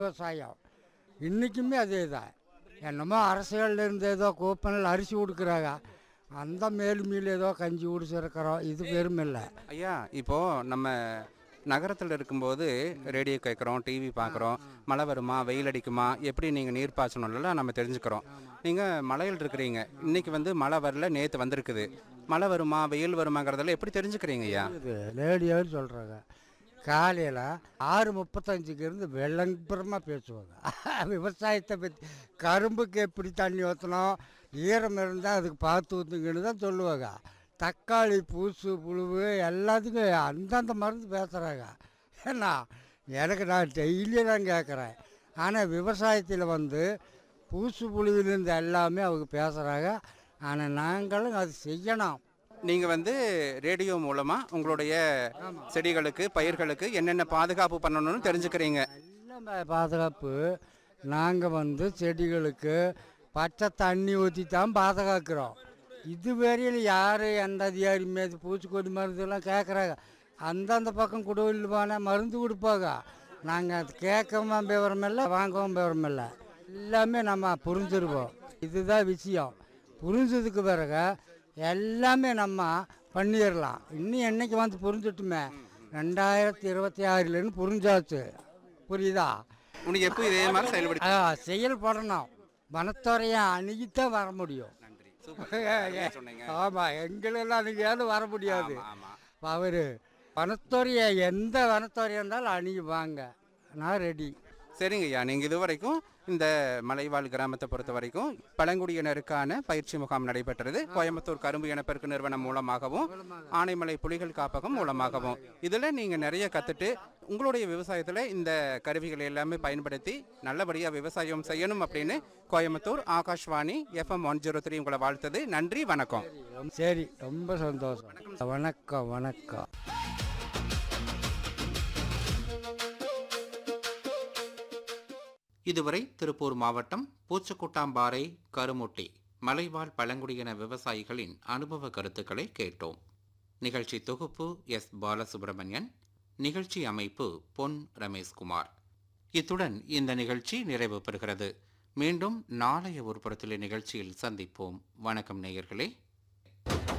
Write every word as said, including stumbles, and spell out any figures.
விவசாயம் இன்றைக்குமே அதே தான். என்னமோ அரசியலில் இருந்து ஏதோ கூப்பனில் அரிசி கொடுக்குறாங்க, அந்த மேல் மீல் ஏதோ கஞ்சி குடிச்சிருக்கிறோம், இது பெருமை இல்லை. ஐயா, இப்போது நம்ம நகரத்தில் இருக்கும்போது ரேடியோ கேட்குறோம், டிவி பார்க்குறோம், மழை வருமா வெயில் அடிக்குமா எப்படி நீங்கள் நீர் பாய்ச்சணும்லாம் நம்ம தெரிஞ்சுக்கிறோம். நீங்கள் மலையில் இருக்கிறீங்க, இன்றைக்கி வந்து மழை வரல, நேற்று வந்திருக்குது, மழை வருமா வெயில் வருமாங்கிறதெல்லாம் எப்படி தெரிஞ்சுக்கிறீங்க ஐயா? இது ரேடியோன்னு சொல்கிறாங்க. காலையில் ஆறு முப்பத்தஞ்சுக்கு இருந்து வெள்ளம்புறமாக பேசுவாங்க விவசாயத்தை பற்றி. கரும்புக்கு எப்படி தண்ணி ஊற்றணும், ஈரம் இருந்தால் அதுக்கு பார்த்து ஊற்றுங்கன்னு தான் சொல்லுவாங்க. தக்காளி பூசு புழுவு எல்லாத்துக்கும் அந்தந்த மருந்து பேசுகிறாங்க. ஏன்னா எனக்கு நான் டெய்லியும் தான் கேட்குறேன். ஆனால் விவசாயத்தில் வந்து பூசு புழுவிலிருந்து எல்லாமே அவங்க பேசுகிறாங்க. ஆனால் நாங்களும் அது செய்யணும். நீங்கள் வந்து ரேடியோ மூலமாக உங்களுடைய செடிகளுக்கு பயிர்களுக்கு என்னென்ன பாதுகாப்பு பண்ணணும்னு தெரிஞ்சுக்கிறீங்க. எல்லாம் பாதுகாப்பு. நாங்கள் வந்து செடிகளுக்கு பச்சை தண்ணி ஊற்றி தான் பாதுகாக்கிறோம். இது வரையில் யார் எந்த அதிகாரி மீது பூச்சிக்கொடி மருந்துலாம் கேட்குறாங்க. அந்தந்த பக்கம் குடுவில் போனால் மருந்து கொடுப்பாங்க. நாங்கள் அது கேட்கவும் விவரம் இல்லை, வாங்கவும் விவரம் இல்லை. எல்லாமே நம்ம புரிஞ்சிருவோம். இதுதான் விஷயம். புரிஞ்சதுக்கு பிறகு எல்லாமே நம்ம பண்ணிடலாம். இன்னும் என்னைக்கு வந்து புரிஞ்சிட்டுமே, ரெண்டாயிரத்தி இருபத்தி ஆறுலேருந்து புரிஞ்சாச்சு. புரியுதா? உனக்கு எப்போ இதே மாதிரி செயல்படி செயல்படணும். வனத்துறையை அணுகித்தான் வர முடியும். ஆமாம், எங்களெல்லாம் அணுகியாலும் வர முடியாது. அவர் வனத்துறையை எந்த வனத்துறையாக இருந்தாலும் அணுகி வாங்க, நான் ரெடி. சரிங்க ஐயா, நீங்கள் இது வரைக்கும் இந்த மலைவாழ் கிராமத்தை பொறுத்த வரைக்கும் பழங்குடியினருக்கான பயிற்சி முகாம் நடைபெற்றது கோயம்புத்தூர் கரும்பு இனப்பெருக்கு நிறுவனம் மூலமாகவும் ஆனைமலை புலிகள் காப்பகம் மூலமாகவும். இதில் நீங்கள் நிறைய கற்றுட்டு உங்களுடைய விவசாயத்தில் இந்த கருவிகளை எல்லாமே பயன்படுத்தி நல்லபடியாக விவசாயம் செய்யணும் அப்படின்னு Coimbatore Akashvani FM one zero three உங்களை வாழ்த்தது. நன்றி, வணக்கம். சரி, ரொம்ப சந்தோஷம். வணக்கம் வணக்கம். இதுவரை திருப்பூர் மாவட்டம் பூச்சக்குட்டாம்பாறை கருமுட்டி மலைவாழ் பழங்குடியின விவசாயிகளின் அனுபவ கருத்துக்களை கேட்டோம். நிகழ்ச்சி தொகுப்பு எஸ் பாலசுப்ரமணியன், நிகழ்ச்சி அமைப்பு பொன் ரமேஷ்குமார். இத்துடன் இந்த நிகழ்ச்சி நிறைவு பெறுகிறது. மீண்டும் நாளைய ஒரு புறத்திலே நிகழ்ச்சியில் சந்திப்போம். வணக்கம் நேயர்களே.